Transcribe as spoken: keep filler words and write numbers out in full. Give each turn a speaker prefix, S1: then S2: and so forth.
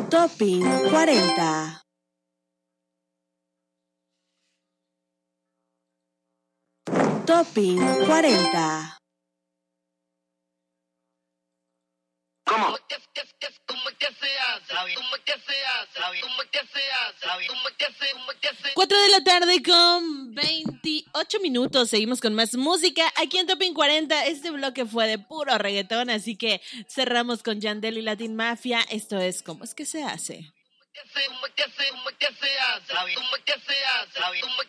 S1: Topping cuarenta. Topping cuarenta.
S2: ¿Cómo? ¿Cómo que se hace? ¿Cómo que se hace? ¿Cómo que se hace? ¿Cómo que se ¿Cómo que se
S3: cuatro de la tarde con veintiocho minutos. Seguimos con más música aquí en Topping cuarenta. Este bloque fue de puro reggaetón, así que cerramos con Yandel y Latin Mafia. Esto es ¿Cómo es que se hace?
S2: ¿Cómo que se ¿Cómo que se ¿Cómo que se hace? ¿Cómo que se hace? ¿Cómo